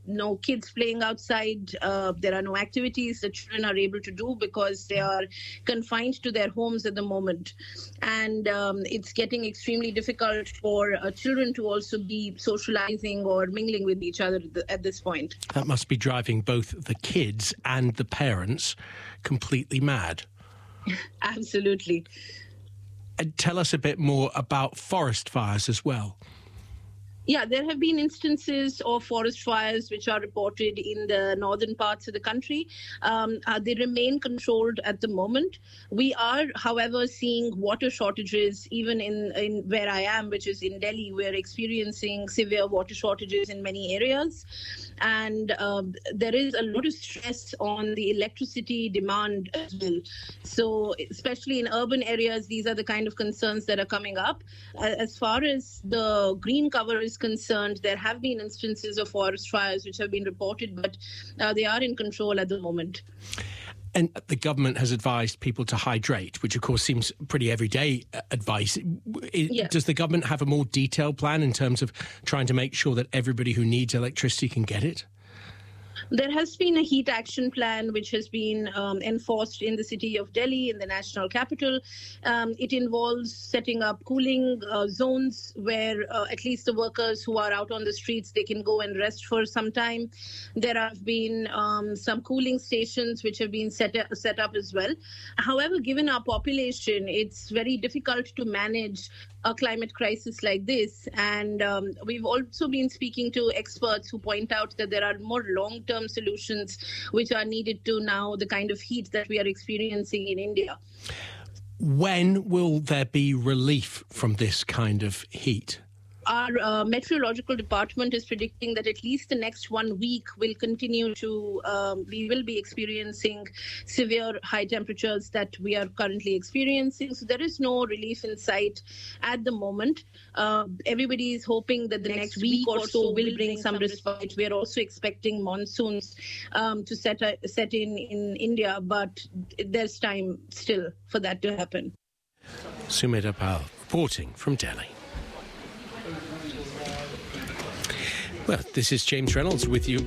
no kids playing outside. There are no activities that children are able to do because they are confined to their homes at the moment. And it's getting extremely difficult for children to also be socializing or mingling with each other at this point. That must be driving both the kids and the parents completely mad. Absolutely. And tell us a bit more about forest fires as well. Yeah, there have been instances of forest fires which are reported in the northern parts of the country. They remain controlled at the moment. We are, however, seeing water shortages even in where I am, which is in Delhi. We're experiencing severe water shortages in many areas. And there is a lot of stress on the electricity demand as well. So especially in urban areas, these are the kind of concerns that are coming up. As far as the green cover is concerned, there have been instances of forest fires which have been reported, but they are in control at the moment. And the government has advised people to hydrate, which of course seems pretty everyday advice. Yeah. Does the government have a more detailed plan in terms of trying to make sure that everybody who needs electricity can get it? There has been a heat action plan which has been enforced in the city of Delhi, in the national capital. It involves setting up cooling zones where at least the workers who are out on the streets, they can go and rest for some time. There have been some cooling stations which have been set up as well. However, given our population, it's very difficult to manage a climate crisis like this. And we've also been speaking to experts who point out that there are more long-term solutions which are needed to now the kind of heat that we are experiencing in India. When will there be relief from this kind of heat? Our meteorological department is predicting that at least the next 1 week will continue to, we will be experiencing severe high temperatures that we are currently experiencing. So there is no relief in sight at the moment. Everybody is hoping that the next week or so will bring some respite. We are also expecting monsoons to set in India, but there's time still for that to happen. Sumit Apal reporting from Delhi. Well, this is James Reynolds with you.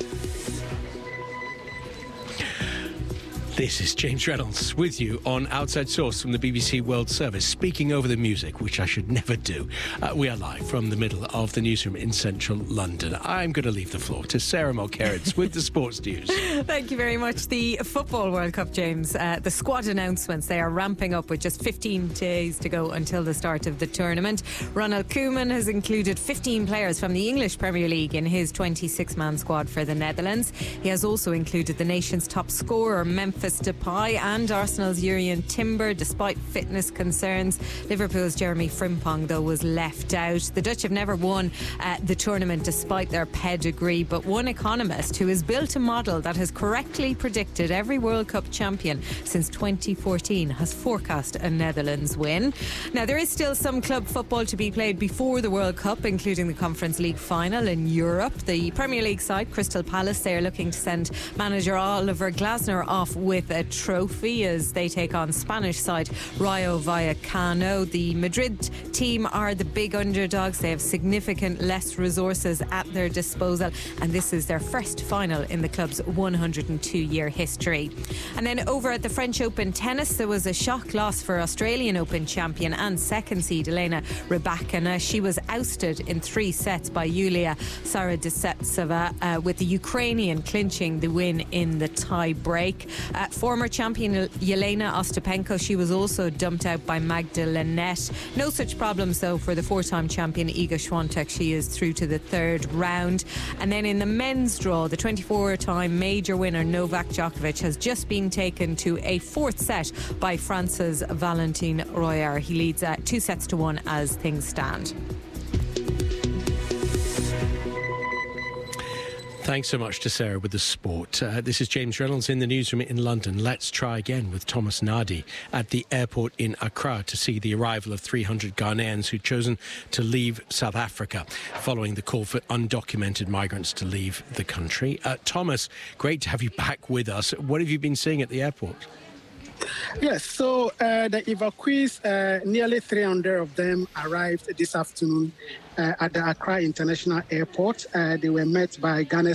This is James Reynolds with you on Outside Source from the BBC World Service, speaking over the music, which I should never do. We are live from the middle of the newsroom in central London. I'm going to leave the floor to Sarah Mulkerrins with the sports news. Thank you very much. The Football World Cup, James, the squad announcements, they are ramping up with just 15 days to go until the start of the tournament. Ronald Koeman has included 15 players from the English Premier League in his 26-man squad for the Netherlands. He has also included the nation's top scorer, Memphis Depay, and Arsenal's Jurrien Timber, despite fitness concerns. Liverpool's Jeremy Frimpong, though, was left out. The Dutch have never won the tournament despite their pedigree, but one economist who has built a model that has correctly predicted every World Cup champion since 2014 has forecast a Netherlands win. Now, there is still some club football to be played before the World Cup, including the Conference League final in Europe. The Premier League side, Crystal Palace, they are looking to send manager Oliver Glasner off with a trophy as they take on Spanish side Rayo Vallecano. The Madrid team are the big underdogs. They have significant less resources at their disposal, and this is their first final in the club's 102-year history. And then over at the French Open tennis, there was a shock loss for Australian Open champion and second seed Elena Rybakina. She was ousted in 3 sets by Yulia Saraditseva, with the Ukrainian clinching the win in the tie break. Former champion Yelena Ostapenko, she was also dumped out by Magda Linette. No such problems though for the 4-time champion Iga Swiatek. She is through to the 3rd round. And then in the men's draw, the 24-time major winner Novak Djokovic has just been taken to a 4th set by France's Valentin Royer. He leads 2-1 as things stand. Thanks so much to Sarah with the sport. This is James Reynolds in the newsroom in London. Let's try again with Thomas Nadi at the airport in Accra to see the arrival of 300 Ghanaians who'd chosen to leave South Africa following the call for undocumented migrants to leave the country. Thomas, great to have you back with us. What have you been seeing at the airport? Yes, so the evacuees, nearly 300 of them arrived this afternoon at the Accra International Airport. They were met by Ghana's